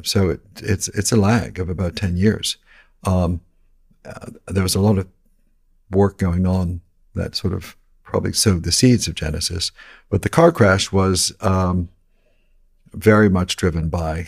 So it's a lag of about 10 years. There was a lot of work going on that sort of probably sowed the seeds of Genesis. But the car crash was very much driven by,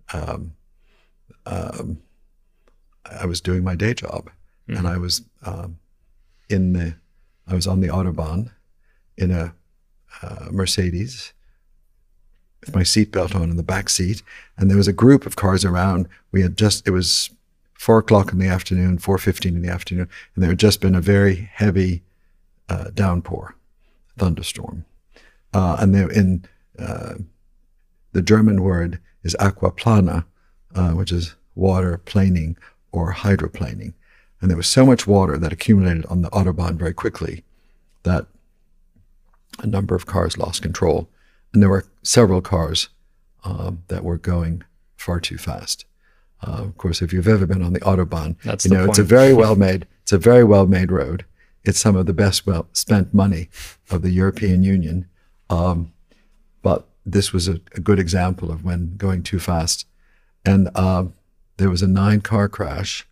I was doing my day job, and I was I was on the Autobahn in a Mercedes with my seatbelt on in the back seat, and there was a group of cars around. It was 4 o'clock in the afternoon, 4:15 in the afternoon, and there had just been a very heavy downpour, thunderstorm. And the German word is aquaplana, which is water planing or hydroplaning. And there was so much water that accumulated on the Autobahn very quickly that a number of cars lost control. And there were several cars that were going far too fast. Of course, if you've ever been on the Autobahn, it's a very well made road. It's some of the best spent money of the European Union. But this was a good example of when going too fast. And there was a 9-car crash.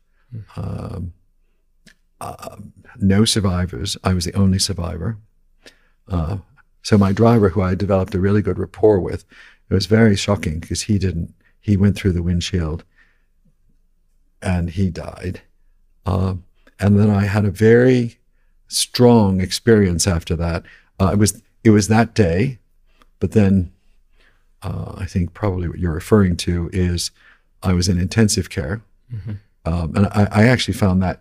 No survivors. I was the only survivor. So my driver, who I developed a really good rapport with, it was very shocking because he went through the windshield and he died. And then I had a very strong experience after that. It was that day, but then I think probably what you're referring to is I was in intensive care. And I actually found that,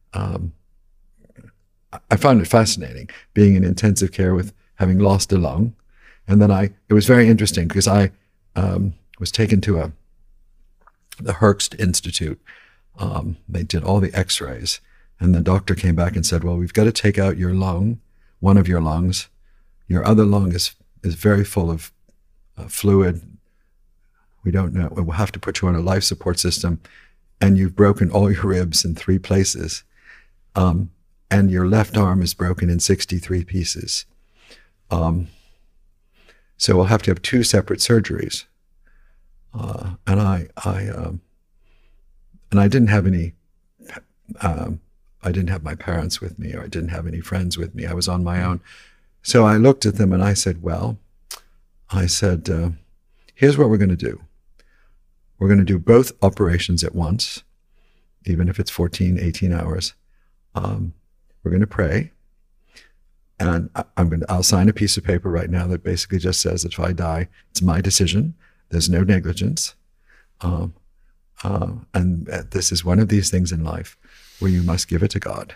I found it fascinating being in intensive care with having lost a lung. And then it was very interesting because I was taken to the Herxt Institute. They did all the x-rays, and the doctor came back and said, well, we've got to take out your lung, one of your lungs. Your other lung is very full of fluid. We don't know. We'll have to put you on a life support system, and you've broken all your ribs in 3 places. And your left arm is broken in 63 pieces. So we'll have to have 2 separate surgeries. And I didn't have any, I didn't have my parents with me, or I didn't have any friends with me. I was on my own. So I looked at them and I said, here's what we're going to do. We're going to do both operations at once, even if it's 14, 18 hours. We're going to pray. And I'll sign a piece of paper right now that basically just says that if I die, it's my decision. There's no negligence. And this is one of these things in life where you must give it to God.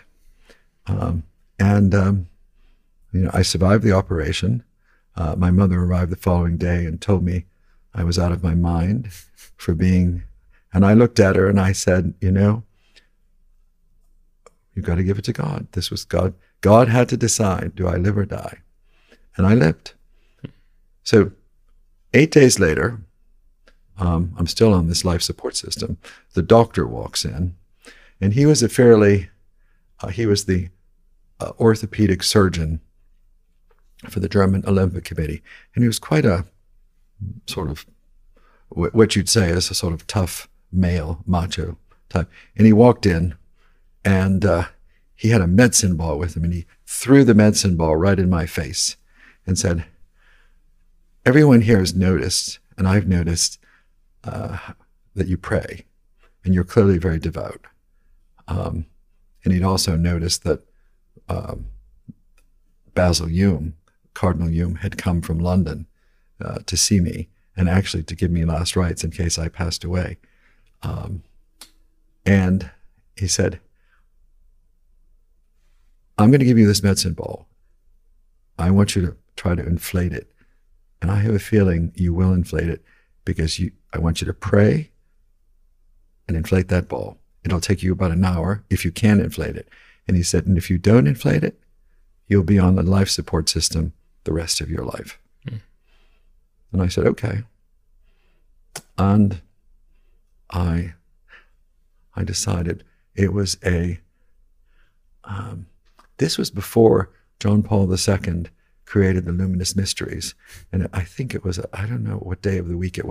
I survived the operation. My mother arrived the following day and told me I was out of my mind for being, and I looked at her and I said, you've got to give it to God. This was God. God had to decide, do I live or die? And I lived. So 8 days later, I'm still on this life support system. The doctor walks in, and he was the orthopedic surgeon for the German Olympic Committee. And he was quite a sort of, what you'd say is a sort of tough male, macho type. And he walked in, and he had a medicine ball with him, and he threw the medicine ball right in my face and said, everyone here has noticed, and I've noticed, that you pray, and you're clearly very devout. And he'd also noticed that Basil Hume, Cardinal Hume, had come from London to see me, and actually to give me last rites in case I passed away. And he said, I'm going to give you this medicine ball. I want you to try to inflate it. And I have a feeling you will inflate it, because I want you to pray and inflate that ball. It'll take you about an hour if you can inflate it. And he said, and if you don't inflate it, you'll be on the life support system the rest of your life. And I said, okay. And I decided it was this was before John Paul II created the Luminous Mysteries. And I think it was, I don't know what day of the week it was.